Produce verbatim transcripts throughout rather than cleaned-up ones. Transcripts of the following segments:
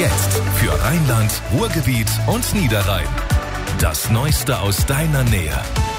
Jetzt für Rheinland, Ruhrgebiet und Niederrhein. Das Neueste aus deiner Nähe.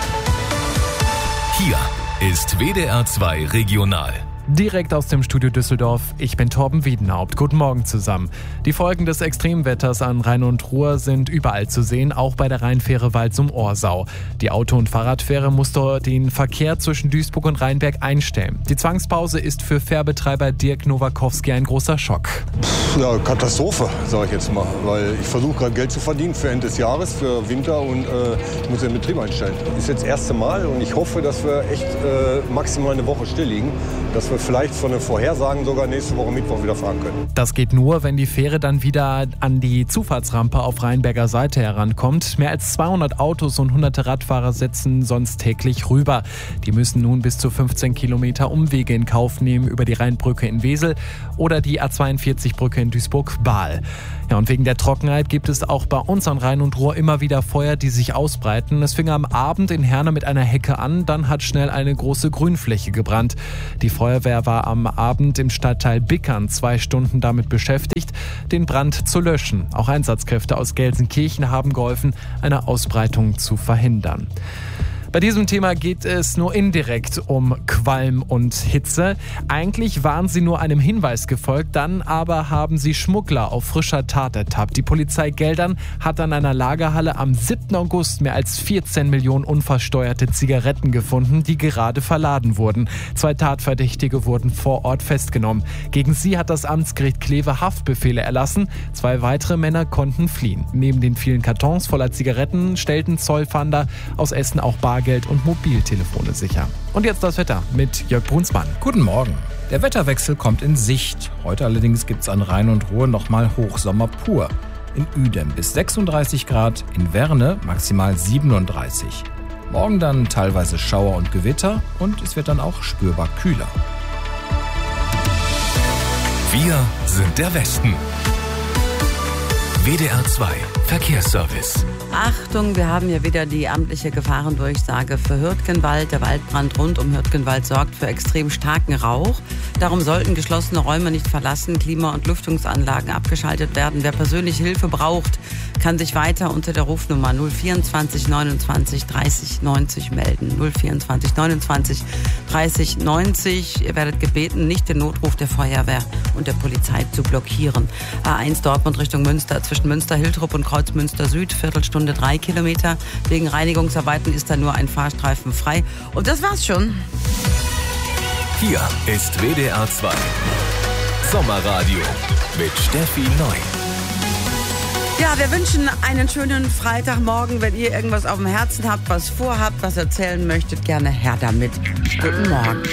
Hier ist W D R zwei Regional. Direkt aus dem Studio Düsseldorf, ich bin Torben Wiedenhaupt. Guten Morgen zusammen. Die Folgen des Extremwetters an Rhein und Ruhr sind überall zu sehen, auch bei der Rheinfähre Walsum-Orsau. Die Auto- und Fahrradfähre musste den Verkehr zwischen Duisburg und Rheinberg einstellen. Die Zwangspause ist für Fährbetreiber Dirk Nowakowski ein großer Schock. Ja, Katastrophe, sage ich jetzt mal, weil ich versuche gerade Geld zu verdienen für Ende des Jahres, für Winter und äh, ich muss den Betrieb einstellen. Ist jetzt das erste Mal und ich hoffe, dass wir echt äh, maximal eine Woche still liegen, dass wir vielleicht von den Vorhersagen sogar nächste Woche Mittwoch wieder fahren können. Das geht nur, wenn die Fähre dann wieder an die Zufahrtsrampe auf Rheinberger Seite herankommt. Mehr als zweihundert Autos und hunderte Radfahrer setzen sonst täglich rüber. Die müssen nun bis zu fünfzehn Kilometer Umwege in Kauf nehmen über die Rheinbrücke in Wesel oder die A zweiundvierzig Brücke in Duisburg-Bahl. Ja, und wegen der Trockenheit gibt es auch bei uns an Rhein und Ruhr immer wieder Feuer, die sich ausbreiten. Es fing am Abend in Herne mit einer Hecke an, dann hat schnell eine große Grünfläche gebrannt. Die Feuerwehr war am Abend im Stadtteil Bickern zwei Stunden damit beschäftigt, den Brand zu löschen. Auch Einsatzkräfte aus Gelsenkirchen haben geholfen, eine Ausbreitung zu verhindern. Bei diesem Thema geht es nur indirekt um Qualm und Hitze. Eigentlich waren sie nur einem Hinweis gefolgt, dann aber haben sie Schmuggler auf frischer Tat ertappt. Die Polizei Geldern hat an einer Lagerhalle am siebten August mehr als vierzehn Millionen unversteuerte Zigaretten gefunden, die gerade verladen wurden. Zwei Tatverdächtige wurden vor Ort festgenommen. Gegen sie hat das Amtsgericht Kleve Haftbefehle erlassen. Zwei weitere Männer konnten fliehen. Neben den vielen Kartons voller Zigaretten stellten Zollfahnder aus Essen auch Bargeld und Mobiltelefone sicher. Und jetzt das Wetter mit Jörg Brunsmann. Guten Morgen. Der Wetterwechsel kommt in Sicht. Heute allerdings gibt es an Rhein und Ruhr nochmal Hochsommer pur. In Uedem bis sechsunddreißig Grad, in Werne maximal siebenunddreißig. Morgen dann teilweise Schauer und Gewitter und es wird dann auch spürbar kühler. Wir sind der Westen. W D R zwei Verkehrsservice. Achtung, wir haben hier wieder die amtliche Gefahrendurchsage für Hürtgenwald. Der Waldbrand rund um Hürtgenwald sorgt für extrem starken Rauch. Darum sollten geschlossene Räume nicht verlassen, Klima- und Lüftungsanlagen abgeschaltet werden. Wer persönlich Hilfe braucht, kann sich weiter unter der Rufnummer null vierundzwanzig neunundzwanzig dreißig neunzig melden. null vierundzwanzig neunundzwanzig dreißig neunzig. Ihr werdet gebeten, nicht den Notruf der Feuerwehr und der Polizei zu blockieren. A eins Dortmund Richtung Münster, zwischen Münster-Hiltrup und Kreuzmünster Süd, Viertelstunde drei Kilometer. Wegen Reinigungsarbeiten ist da nur ein Fahrstreifen frei. Und das war's schon. Hier ist W D R zwei Sommerradio mit Steffi Neu. Ja, wir wünschen einen schönen Freitagmorgen. Wenn ihr irgendwas auf dem Herzen habt, was vorhabt, was erzählen möchtet, gerne her damit. Guten Morgen.